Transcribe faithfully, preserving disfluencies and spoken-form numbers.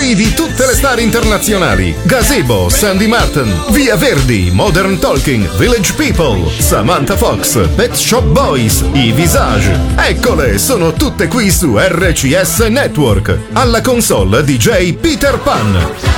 Vivi tutte le star internazionali: Gazebo, Sandy Martin, Via Verdi, Modern Talking, Village People, Samantha Fox, Pet Shop Boys, i Visage. Eccole, sono tutte qui su R C S Network. Alla console D J Peter Pan.